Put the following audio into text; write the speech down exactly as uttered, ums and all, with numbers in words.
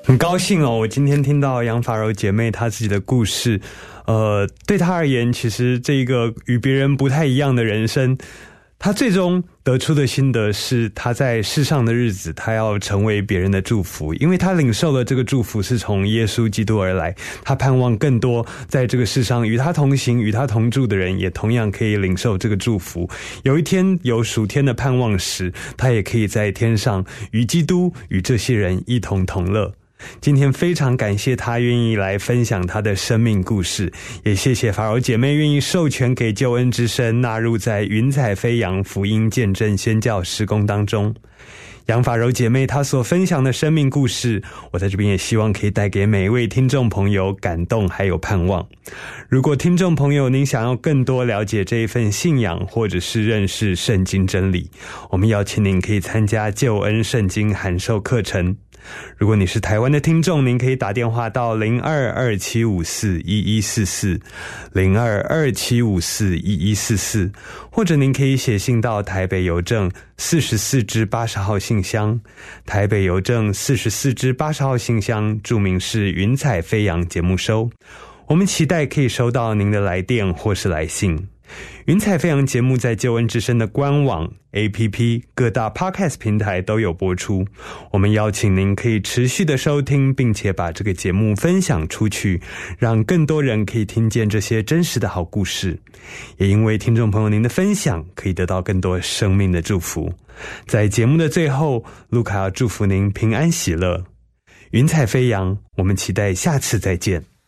很高兴哦，我今天听到杨法柔姐妹她自己的故事，呃，对她而言，其实这个与别人不太一样的人生，她最终得出的心得是，她在世上的日子，她要成为别人的祝福，因为她领受了这个祝福是从耶稣基督而来，她盼望更多在这个世上与她同行、与她同住的人，也同样可以领受这个祝福。有一天有属天的盼望时，她也可以在天上与基督、与这些人一同同乐。今天非常感谢她愿意来分享她的生命故事，也谢谢法柔姐妹愿意授权给救恩之声纳入在云彩飞扬福音见证宣教事工当中。杨法柔姐妹她所分享的生命故事，我在这边也希望可以带给每一位听众朋友感动还有盼望。如果听众朋友您想要更多了解这一份信仰，或者是认识圣经真理，我们邀请您可以参加救恩圣经函授课程。如果你是台湾的听众，您可以打电话到零二二七五四一一四四 零二二七五四一一四四，或者您可以写信到台北邮政四十四至八十号信箱，台北邮政四十四至八十号信箱，注明是云彩飞扬节目收。我们期待可以收到您的来电或是来信。云彩飞扬节目在救恩之声的官网、A P P、各大 Podcast 平台都有播出。我们邀请您可以持续的收听，并且把这个节目分享出去，让更多人可以听见这些真实的好故事。也因为听众朋友您的分享，可以得到更多生命的祝福。在节目的最后，路卡要祝福您平安喜乐。云彩飞扬，我们期待下次再见。